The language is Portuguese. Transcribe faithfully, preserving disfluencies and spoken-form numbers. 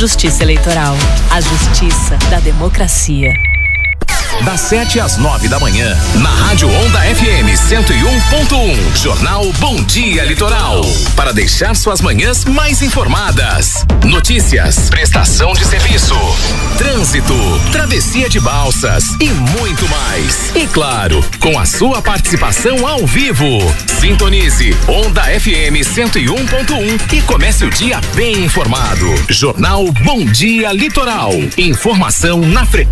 Justiça Eleitoral. A justiça da democracia. Das sete às nove da manhã, na Rádio Onda F M cento e um ponto um, Jornal Bom Dia Litoral. Para deixar suas manhãs mais informadas. Notícias, prestação de serviço, trânsito, travessia de balsas e muito mais. E claro, com a sua participação ao vivo. Sintonize Onda F M cento e um ponto um e comece o dia bem informado. Jornal Bom Dia Litoral. Informação na frequência.